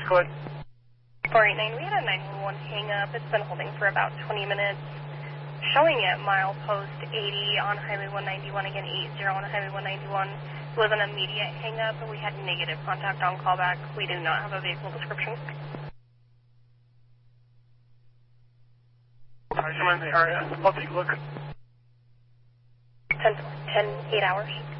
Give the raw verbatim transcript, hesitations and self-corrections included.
go ahead. four eight nine, we had a nine one one hang up. It's been holding for about twenty minutes. Showing at milepost eighty on Highway one ninety-one, again eighty on Highway one ninety-one. It was an immediate hang up, and we had negative contact on callback. We do not have a vehicle description. I'm in the area. I'll take a look. ten, ten, eight hours.